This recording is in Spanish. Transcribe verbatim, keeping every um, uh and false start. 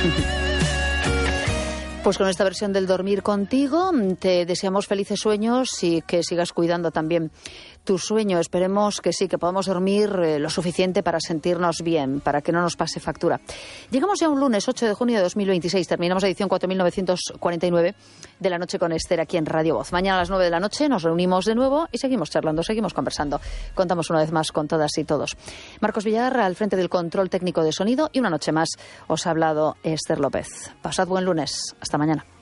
Pues con esta versión del Dormir Contigo te deseamos felices sueños y que sigas cuidando también tu sueño. Esperemos que sí, que podamos dormir eh, lo suficiente para sentirnos bien, para que no nos pase factura. Llegamos ya un lunes ocho de junio de dos mil veintiséis. Terminamos la edición cuatro mil novecientos cuarenta y nueve de La Noche con Esther aquí en Radio Voz. Mañana a las nueve de la noche nos reunimos de nuevo y seguimos charlando, seguimos conversando. Contamos una vez más con todas y todos. Marcos Villar al frente del control técnico de sonido y una noche más os ha hablado Esther López. Pasad buen lunes. Hasta mañana.